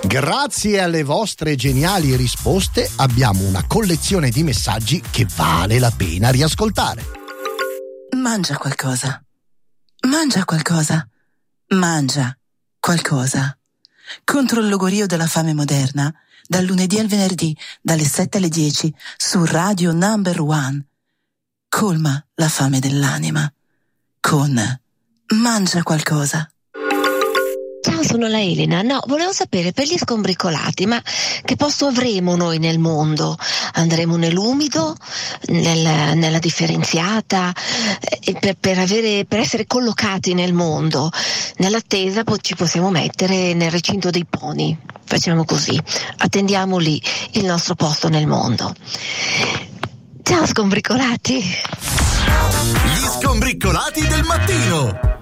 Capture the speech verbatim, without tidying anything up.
Grazie alle vostre geniali risposte abbiamo una collezione di messaggi che vale la pena riascoltare. Mangia qualcosa. Mangia qualcosa. Mangia qualcosa. Contro il logorio della fame moderna, dal lunedì al venerdì, dalle sette alle dieci, su Radio Number One. Colma la fame dell'anima con Mangia qualcosa. Ciao, sono la Elena. No, volevo sapere per gli scombricolati, ma che posto avremo noi nel mondo? Andremo nell'umido, nel, nella differenziata, eh, per, per, avere, per essere collocati nel mondo. Nell'attesa poi ci possiamo mettere nel recinto dei pony. Facciamo così, attendiamo lì il nostro posto nel mondo. Ciao scombricolati. Gli scombricolati del mattino.